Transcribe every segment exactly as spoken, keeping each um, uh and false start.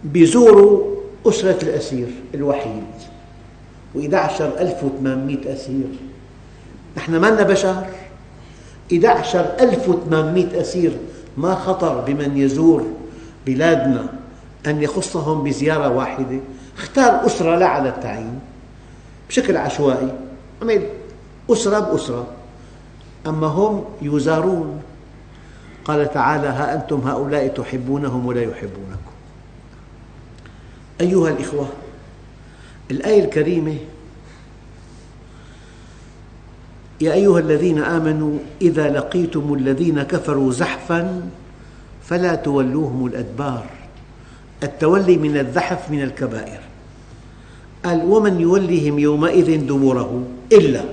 بيزوروا أسرة الأسير الوحيد وإحدى عشر ألف وثمانمئة أسير. نحن ما لنا بشر. إحدى عشر ألف وثمانمئة أسير، ما خطر بمن يزور بلادنا أن يخصهم بزيارة واحدة. اختار أسرة لا على التعيين بشكل عشوائي، عمل أسرة بأسرة، أما هم يزارون. قال تعالى: ها أنتم هؤلاء تحبونهم ولا يحبونكم. أيها الإخوة، الآية الكريمة: يا أيها الذين آمنوا إذا لقيتم الذين كفروا زحفا فلا تولوهم الأدبار. التولي من الزحف من الكبائر. قال: ومن يولهم يومئذ دبره إلا.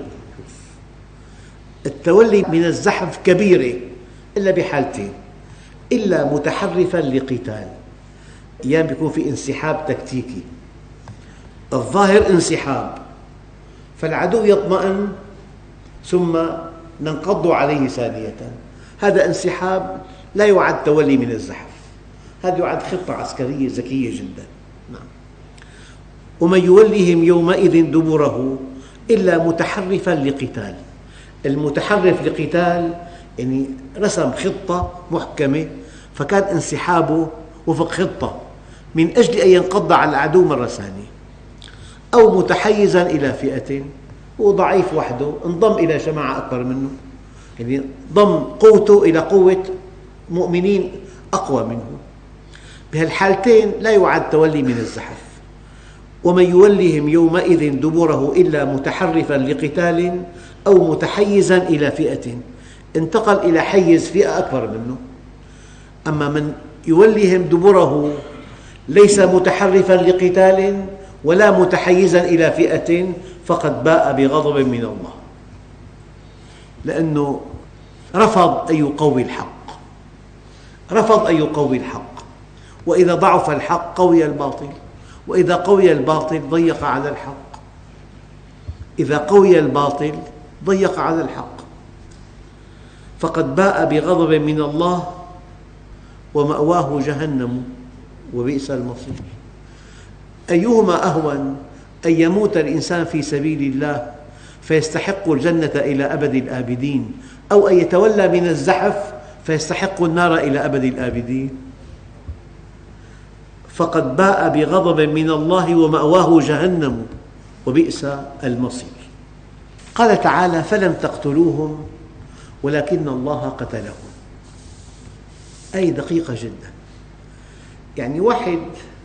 التولي من الزحف كبيرة إلا بحالتين: إلا متحرفا لقتال، أيام بيكون في انسحاب تكتيكي، الظاهر انسحاب فالعدو يطمئن ثم ننقض عليه ثانية، هذا انسحاب لا يعد تولي من الزحف، هذا يعد خطة عسكرية ذكية جدا. نعم. ومن يولهم يومئذ دبره إلا متحرفا لقتال. المتحرف لقتال يعني رسم خطة محكمة فكان انسحابه وفق خطة من أجل أن ينقض على العدو مرة ثانية، أو متحيزا إلى فئة، هو ضعيف وحده انضم إلى جماعة أكبر منه، يعني ضم قوته إلى قوة مؤمنين أقوى منه. بهالحالتين لا يعد تولي من الزحف. ومن يولهم يومئذ دبره إلا متحرفا لقتال أو متحيزا إلى فئة، انتقل إلى حيز فئة أكبر منه. أما من يولهم دبره ليس متحرفا لقتال ولا متحيزا إلى فئة فقد باء بغضب من الله، لأنه رفض أن يقوي الحق، رفض أن يقوي الحق، وإذا ضعف الحق قوي الباطل، وإذا قوي الباطل ضيق على الحق، إذا قوي الباطل ضيق على الحق، فقد باء بغضب من الله ومأواه جهنم وبئس المصير. أيهما أهون: أن يموت الإنسان في سبيل الله فيستحق الجنة إلى أبد الآبدين، أو أن يتولى من الزحف فيستحق النار إلى أبد الآبدين؟ فقد باء بغضب من الله ومأواه جهنم وبئس المصير. قال تعالى: فلم تقتلوهم ولكن الله قتلهم. أي دقيقة جدا. يعني واحد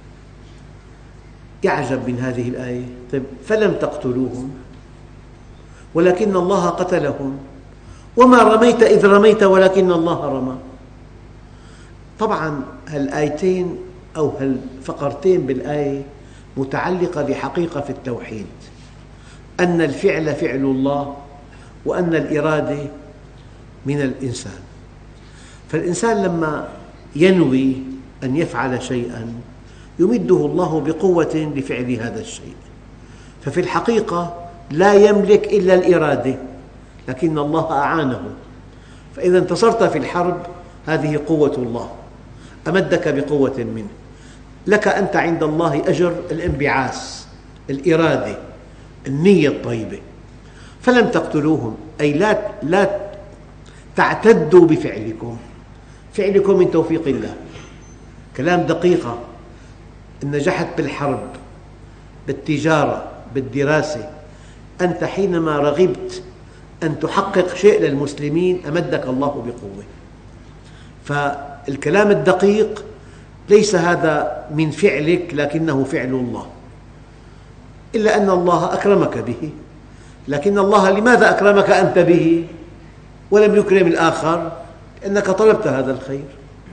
يعجب من هذه الآية، طيب فلم تقتلوهم ولكن الله قتلهم، وما رميت إذ رميت ولكن الله رمى. طبعا هالآيتين أو هالفقرتين بالآية متعلقة بحقيقة في التوحيد، أن الفعل فعل الله وأن الإرادة من الإنسان. فالإنسان لما ينوي أن يفعل شيئا يمده الله بقوة لفعل هذا الشيء، ففي الحقيقة لا يملك إلا الإرادة، لكن الله أعانه. فإذا انتصرت في الحرب هذه قوة الله، أمدك بقوة منه. لك أنت عند الله أجر الانبعاث، الإرادة، النية الطيبة. فلم تقتلوهم أي لا لا تعتدوا بفعلكم، فعلكم من توفيق الله. كلام دقيقة. إن نجحت بالحرب، بالتجارة، بالدراسة، أنت حينما رغبت أن تحقق شيء للمسلمين أمدك الله بقوة. فالكلام الدقيق ليس هذا من فعلك لكنه فعل الله، إلا أن الله أكرمك به. لكن الله لماذا أكرمك أنت به ولم يكرم الآخر؟ لأنك طلبت هذا الخير.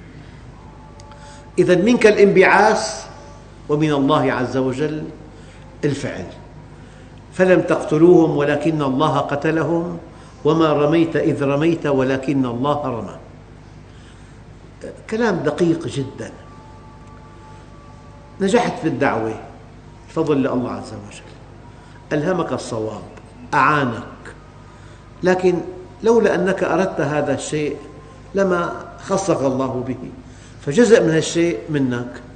إذن منك الانبعاث ومن الله عز وجل الفعل. فلم تقتلوهم ولكن الله قتلهم وما رميت إذ رميت ولكن الله رمى. كلام دقيق جدا. نجحت في الدعوة بفضل الله عز وجل، ألهمك الصواب، أعانك، لكن لولا أنك أردت هذا الشيء لما خصك الله به، فجزء من هالشيء منك.